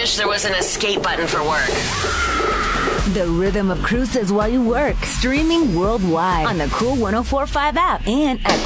wish there was an escape button for work. The rhythm of cruises while you work. Streaming worldwide on the Cool 104.5 app and at